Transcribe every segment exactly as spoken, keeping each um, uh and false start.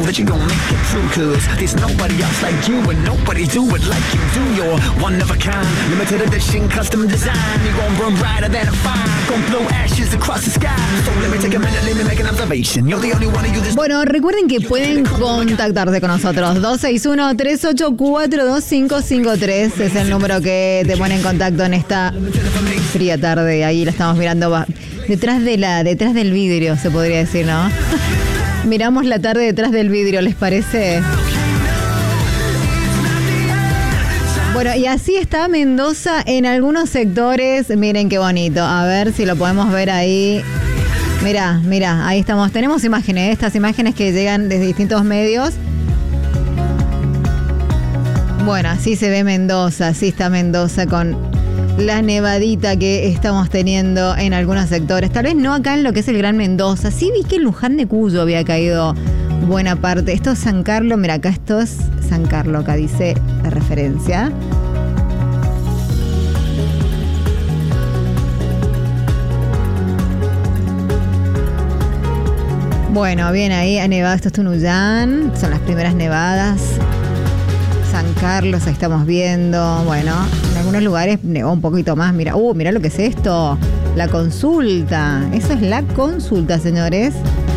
that you're gonna make it through, cause there's nobody else like you and nobody do it like you do. You're one of a kind, limited edition, custom design. You're gonna burn brighter than a fire, gonna blow ashes across the sky. So let me take a minute, let me make an observation. You're the only one of you that's... Bueno, recuerden que pueden contactarse con nosotros. dos seis uno, tres ocho cuatro, dos cinco cinco tres es el número que te pone en contacto en esta fría tarde. Ahí la estamos mirando va, detrás de la, detrás del vidrio, se podría decir, ¿no? Miramos la tarde detrás del vidrio, ¿les parece? Bueno, y así está Mendoza en algunos sectores. Miren qué bonito. A ver si lo podemos ver ahí. Mirá, mirá, ahí estamos. Tenemos imágenes, estas imágenes que llegan desde distintos medios. Bueno, así se ve Mendoza, así está Mendoza con la nevadita que estamos teniendo en algunos sectores. Tal vez no acá en lo que es el Gran Mendoza. Sí vi que en Luján de Cuyo había caído buena parte. Esto es San Carlos, mira, acá esto es San Carlos, acá dice la referencia. Bueno, bien ahí, ha nevado, esto es Tunuyán, son las primeras nevadas. San Carlos, ahí estamos viendo, bueno, en algunos lugares nevó un poquito más, mira, uh, mira lo que es esto, la Consulta, esa es la Consulta, señores.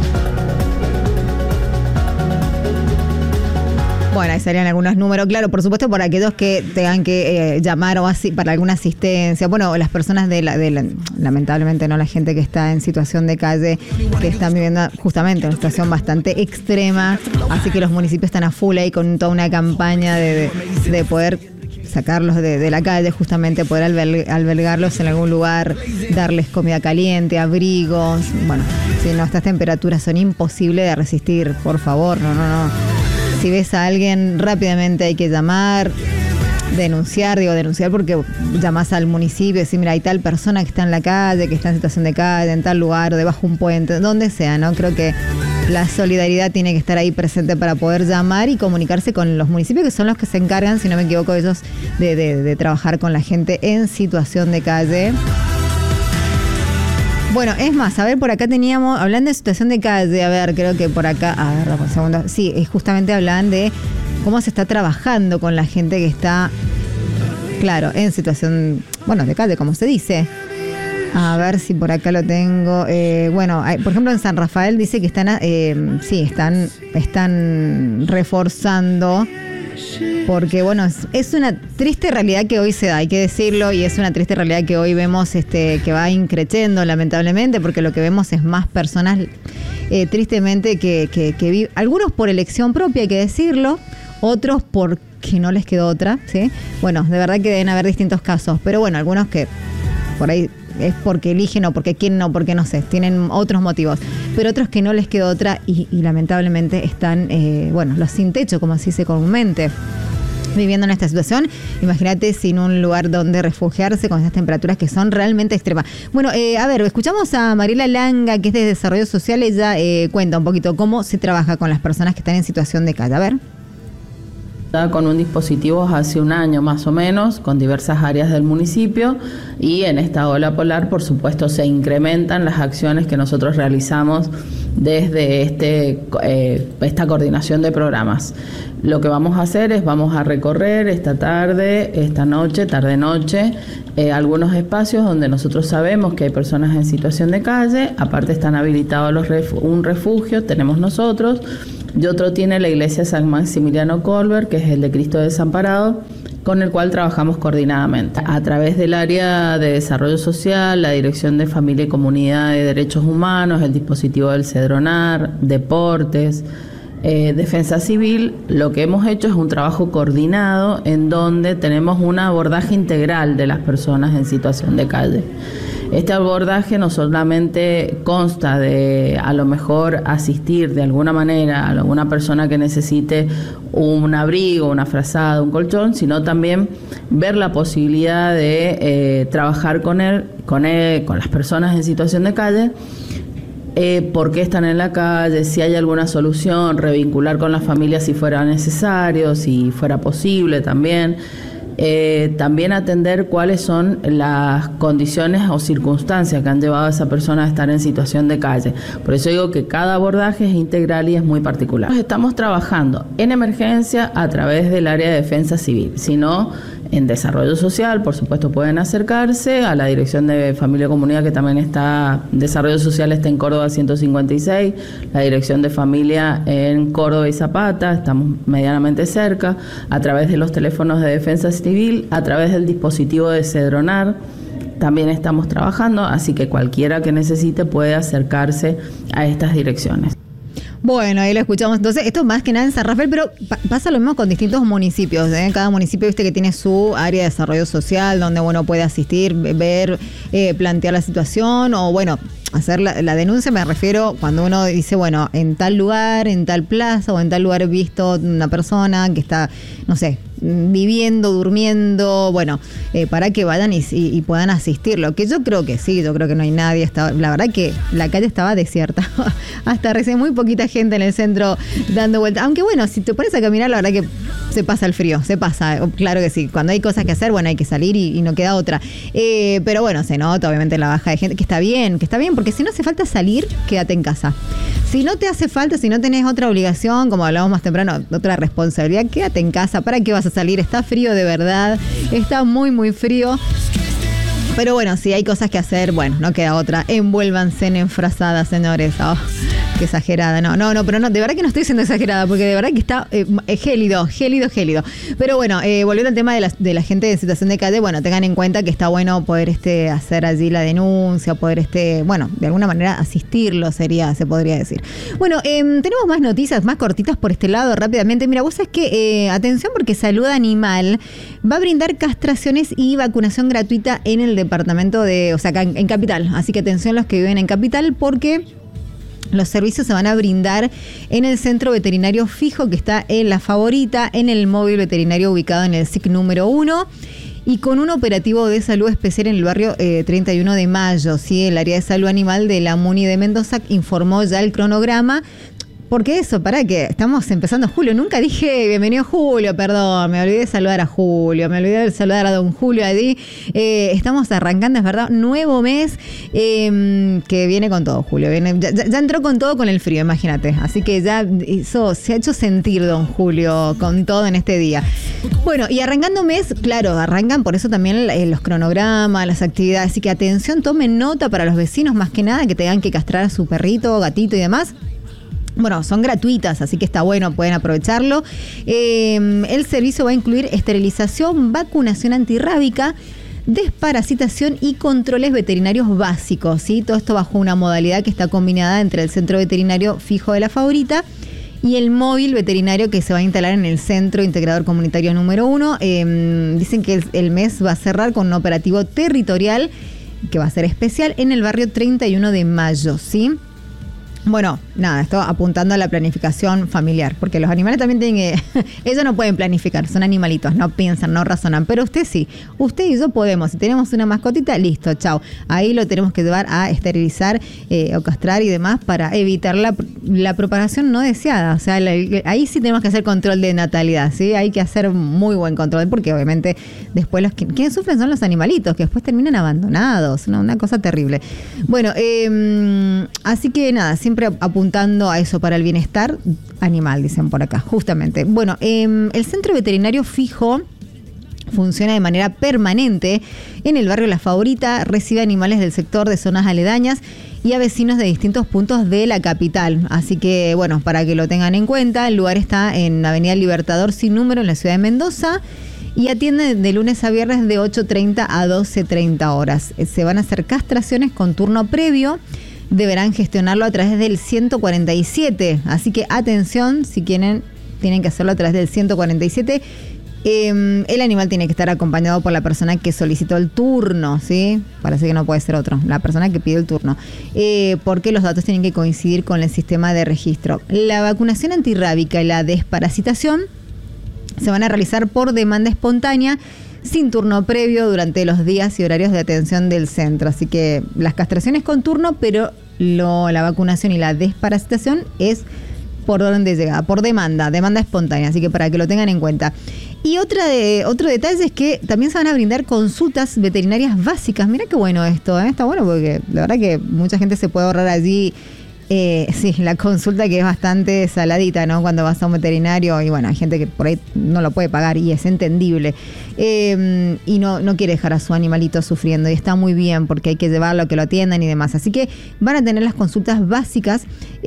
Bueno, ahí salían algunos números, claro, por supuesto, por aquellos que tengan que eh, llamar o así para alguna asistencia. Bueno, las personas de la, de la, lamentablemente no la gente que está en situación de calle, que están viviendo justamente una situación bastante extrema, así que los municipios están a full ahí con toda una campaña de, de, de poder sacarlos de, de la calle, justamente poder alberg, albergarlos en algún lugar, darles comida caliente, abrigos. Bueno, si no, estas temperaturas son imposibles de resistir, por favor, no, no, no. Si ves a alguien, rápidamente hay que llamar, denunciar, digo denunciar porque llamás al municipio y decís, mira, hay tal persona que está en la calle, que está en situación de calle, en tal lugar, debajo de un puente, donde sea, ¿no? Creo que la solidaridad tiene que estar ahí presente para poder llamar y comunicarse con los municipios, que son los que se encargan, si no me equivoco, ellos de, de, de trabajar con la gente en situación de calle. Bueno, es más, a ver, por acá teníamos, hablando de situación de calle, a ver, creo que por acá, a ver, por segundo, sí, es justamente hablan de cómo se está trabajando con la gente que está, claro, en situación, bueno, de calle, como se dice. A ver si por acá lo tengo. Eh, bueno, hay, por ejemplo, en San Rafael dice que están, eh, sí, están, están reforzando. Porque, bueno, es, es una triste realidad que hoy se da, hay que decirlo, y es una triste realidad que hoy vemos este, que va increciendo, lamentablemente, porque lo que vemos es más personas, eh, tristemente, que, que, que viven, algunos por elección propia, hay que decirlo, otros porque no les quedó otra, ¿sí? Bueno, de verdad que deben haber distintos casos, pero bueno, algunos que por ahí es porque eligen o porque quieren o porque no sé, tienen otros motivos, pero otros que no les quedó otra y, y lamentablemente están, eh, bueno, los sin techo, como se dice comúnmente, viviendo en esta situación. Imagínate sin un lugar donde refugiarse con estas temperaturas que son realmente extremas. Bueno, eh, a ver, escuchamos a Mariela Langa, que es de Desarrollo Social. Ella eh, cuenta un poquito cómo se trabaja con las personas que están en situación de calle. A ver. Con un dispositivo hace un año más o menos, con diversas áreas del municipio, y en esta ola polar, por supuesto, se incrementan las acciones que nosotros realizamos desde este, eh, esta coordinación de programas. Lo que vamos a hacer es, vamos a recorrer esta tarde, esta noche, tarde-noche, eh, algunos espacios donde nosotros sabemos que hay personas en situación de calle, aparte están habilitados los ref- un refugio, tenemos nosotros, y otro tiene la iglesia San Maximiliano Kolbe, que es el de Cristo Desamparado, con el cual trabajamos coordinadamente. A través del área de desarrollo social, la Dirección de Familia y Comunidad de Derechos Humanos, el dispositivo del Cedronar, deportes, eh, defensa civil, lo que hemos hecho es un trabajo coordinado en donde tenemos un abordaje integral de las personas en situación de calle. Este abordaje no solamente consta de a lo mejor asistir de alguna manera a alguna persona que necesite un abrigo, una frazada, un colchón, sino también ver la posibilidad de eh, trabajar con él, con él, con las personas en situación de calle, eh, por qué están en la calle, si hay alguna solución, revincular con la familia si fuera necesario, si fuera posible también. Eh, también atender cuáles son las condiciones o circunstancias que han llevado a esa persona a estar en situación de calle. Por eso digo que cada abordaje es integral y es muy particular. Estamos trabajando en emergencia a través del área de defensa civil, sino en desarrollo social, por supuesto pueden acercarse a la Dirección de Familia y Comunidad, que también está, Desarrollo Social está en Córdoba ciento cincuenta y seis, la Dirección de Familia en Córdoba y Zapata, estamos medianamente cerca, a través de los teléfonos de defensa civil, a través del dispositivo de Cedronar, también estamos trabajando, así que cualquiera que necesite puede acercarse a estas direcciones. Bueno, ahí lo escuchamos. Entonces, esto más que nada en San Rafael, pero pa- pasa lo mismo con distintos municipios, ¿eh? Cada municipio, viste, que tiene su área de desarrollo social, donde uno puede asistir, ver, eh, plantear la situación, o bueno, hacer la, la denuncia. Me refiero cuando uno dice, bueno, en tal lugar, en tal plaza, o en tal lugar he visto una persona que está, no sé, viviendo, durmiendo, bueno, eh, para que vayan y, y, y puedan asistirlo, que yo creo que sí, yo creo que no hay nadie, estaba, la verdad que la calle estaba desierta, hasta recién muy poquita gente en el centro dando vueltas, aunque bueno, si te pones a caminar, la verdad que se pasa el frío, se pasa, claro que sí, cuando hay cosas que hacer, bueno, hay que salir y, y no queda otra, eh, pero bueno, se nota obviamente la baja de gente, que está bien, que está bien, porque si no hace falta salir, quédate en casa. Si no te hace falta, si no tenés otra obligación, como hablábamos más temprano, otra responsabilidad, quédate en casa. ¿Para qué vas a salir? Está frío de verdad, está muy, muy frío. Pero bueno, si hay cosas que hacer, bueno, no queda otra. Envuélvanse en enfrazadas, señores. Oh, qué exagerada. No, no, no, pero no, de verdad que no estoy siendo exagerada, porque de verdad que está eh, gélido, gélido, gélido. Pero bueno, eh, volviendo al tema de la, de la gente en situación de calle, bueno, tengan en cuenta que está bueno poder este hacer allí la denuncia, poder este, bueno, de alguna manera asistirlo sería, se podría decir. Bueno, eh, tenemos más noticias, más cortitas por este lado, rápidamente. Mira, vos sabés que, eh, atención, porque Salud Animal va a brindar castraciones y vacunación gratuita en el departamento de, o sea, acá en, en Capital. Así que atención los que viven en Capital, porque los servicios se van a brindar en el centro veterinario fijo que está en La Favorita, en el móvil veterinario ubicado en el S I C número uno y con un operativo de salud especial en el barrio eh, treinta y uno de mayo. ¿Sí? El área de salud animal de la MUNI de Mendoza informó ya el cronograma. Porque eso, para que estamos empezando Julio. Nunca dije bienvenido Julio, perdón, me olvidé de saludar a Julio, me olvidé de saludar a don Julio allí. Eh, estamos arrancando, es verdad, nuevo mes eh, que viene con todo, Julio. Viene, ya, ya entró con todo con el frío, imagínate. Así que ya eso se ha hecho sentir don Julio con todo en este día. Bueno, y arrancando mes, claro, arrancan por eso también eh, los cronogramas, las actividades. Así que atención, tomen nota para los vecinos más que nada que tengan que castrar a su perrito, gatito y demás. Bueno, son gratuitas, así que está bueno, pueden aprovecharlo. Eh, el servicio va a incluir esterilización, vacunación antirrábica, desparasitación y controles veterinarios básicos, ¿sí? Todo esto bajo una modalidad que está combinada entre el centro veterinario fijo de La Favorita y el móvil veterinario que se va a instalar en el Centro Integrador Comunitario número uno. Eh, dicen que el, el mes va a cerrar con un operativo territorial que va a ser especial en el barrio treinta y uno de mayo, ¿sí? Bueno, nada, esto apuntando a la planificación familiar, porque los animales también tienen que... ellos no pueden planificar, son animalitos, no piensan, no razonan, pero usted sí, usted y yo podemos. Si tenemos una mascotita, listo, chao. Ahí lo tenemos que llevar a esterilizar eh, o castrar y demás para evitar la, la propagación no deseada. O sea, la, ahí sí tenemos que hacer control de natalidad, ¿sí? Hay que hacer muy buen control, porque obviamente después los que quienes sufren son los animalitos, que después terminan abandonados, ¿no? Una cosa terrible. Bueno, eh, así que nada, siempre apuntando a eso para el bienestar animal, dicen por acá, justamente. Bueno, eh, el centro veterinario fijo funciona de manera permanente en el barrio La Favorita, recibe animales del sector de zonas aledañas y a vecinos de distintos puntos de la capital. Así que, bueno, para que lo tengan en cuenta, el lugar está en Avenida Libertador sin número en la ciudad de Mendoza y atiende de lunes a viernes de ocho treinta a doce treinta horas. Se van a hacer castraciones con turno previo. Deberán gestionarlo a través del ciento cuarenta y siete. Así que atención, si quieren, tienen que hacerlo a través del ciento cuarenta y siete. Eh, el animal tiene que estar acompañado por la persona que solicitó el turno, ¿sí? Parece que no puede ser otro, la persona que pidió el turno. Eh, porque los datos tienen que coincidir con el sistema de registro. La vacunación antirrábica y la desparasitación se van a realizar por demanda espontánea, sin turno previo durante los días y horarios de atención del centro. Así que las castraciones con turno, pero lo, la vacunación y la desparasitación es por orden de llegada, por demanda, demanda espontánea. Así que para que lo tengan en cuenta. Y otra de, otro detalle es que también se van a brindar consultas veterinarias básicas. Mira qué bueno esto, ¿eh? Está bueno porque la verdad que mucha gente se puede ahorrar allí. Eh, sí, la consulta que es bastante saladita, ¿no? Cuando vas a un veterinario y bueno, hay gente que por ahí no lo puede pagar y es entendible. Eh, y no, no quiere dejar a su animalito sufriendo y está muy bien porque hay que llevarlo a que lo atiendan y demás. Así que van a tener las consultas básicas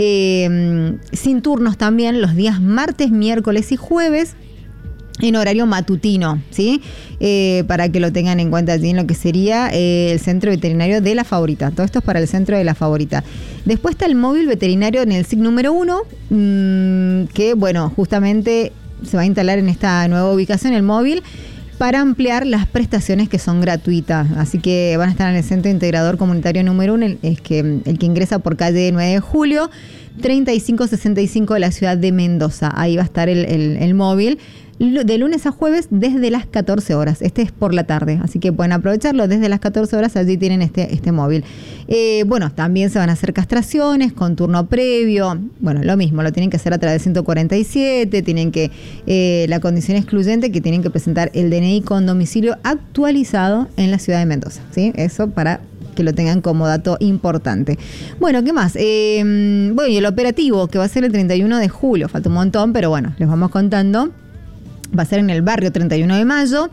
eh, sin turnos también los días martes, miércoles y jueves. En horario matutino, ¿sí? Eh, para que lo tengan en cuenta allí en lo que sería eh, el centro veterinario de La Favorita. Todo esto es para el centro de La Favorita. Después está el móvil veterinario en el S I C número uno, mmm, que, bueno, justamente se va a instalar en esta nueva ubicación, el móvil, para ampliar las prestaciones que son gratuitas. Así que van a estar en el Centro Integrador Comunitario número uno, el, es que, el que ingresa por calle nueve de julio, treinta y cinco sesenta y cinco de la ciudad de Mendoza. Ahí va a estar el, el, el móvil. De lunes a jueves desde las catorce horas. Este es por la tarde, así que pueden aprovecharlo desde las catorce horas. Allí tienen este, este móvil. Eh, bueno, también se van a hacer castraciones con turno previo. Bueno, lo mismo, lo tienen que hacer a través de ciento cuarenta y siete. Tienen que, eh, la condición excluyente que tienen que presentar el D N I con domicilio actualizado en la ciudad de Mendoza, ¿sí? Eso para que lo tengan como dato importante. Bueno, ¿qué más? Eh, bueno, y el operativo que va a ser el treinta y uno de julio. Falta un montón, pero bueno, les vamos contando. Va a ser en el barrio treinta y uno de mayo.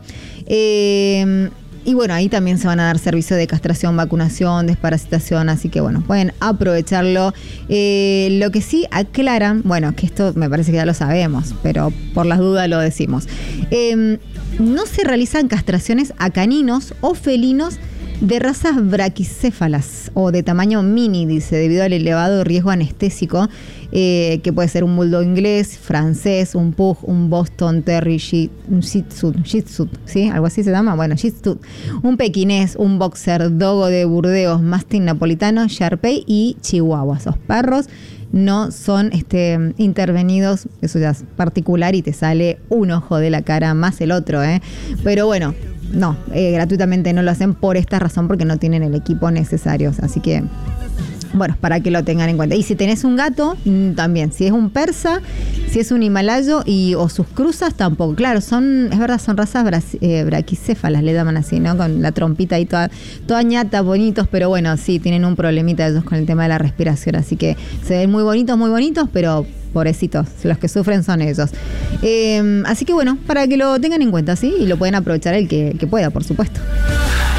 Eh, y bueno, ahí también se van a dar servicios de castración, vacunación, desparasitación. Así que bueno, pueden aprovecharlo. Eh, lo que sí aclaran, bueno, que esto me parece que ya lo sabemos, pero por las dudas lo decimos. Eh, no se realizan castraciones a caninos o felinos de razas braquicéfalas o de tamaño mini, dice, debido al elevado riesgo anestésico, eh, que puede ser un bulldog inglés, francés, un pug, un Boston Terrier, shih, un shih tzu, shih tzu, ¿sí? Algo así se llama, bueno, shih tzu, un pequinés, un boxer, dogo de Burdeos, mastín napolitano, Sharpei y chihuahua. Esos perros no son este, intervenidos, eso ya es particular y te sale un ojo de la cara más el otro, ¿eh? Pero bueno, no, eh, gratuitamente no lo hacen por esta razón, porque no tienen el equipo necesario. Así que, bueno, para que lo tengan en cuenta. Y si tenés un gato, también. Si es un persa, si es un himalayo y, o sus cruzas, tampoco. Claro, son, es verdad, son razas bra, eh, braquicéfalas, le llaman así, ¿no? Con la trompita ahí toda, toda ñata, bonitos, pero bueno, sí, tienen un problemita ellos con el tema de la respiración. Así que se ven muy bonitos, muy bonitos, pero pobrecitos, los que sufren son ellos. Eh, así que bueno, para que lo tengan en cuenta, ¿sí? Y lo pueden aprovechar el que, el que pueda, por supuesto.